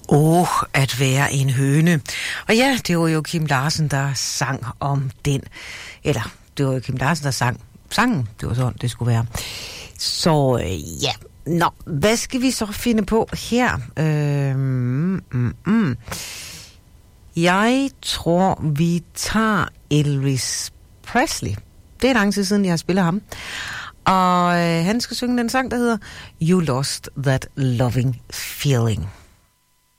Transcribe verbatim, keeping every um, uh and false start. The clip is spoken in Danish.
Åh, oh, at være en høne. Og ja, det var jo Kim Larsen, der sang om den. Eller, det var jo Kim Larsen, der sang sangen. Det var sådan, det skulle være. Så øh, ja, nå, hvad skal vi så finde på her? Øh, mm, mm, mm. Jeg tror, vi tager Elvis Presley. Det er lang tid siden, jeg har spillet ham. Og øh, han skal synge den sang, der hedder You Lost That Loving Feeling.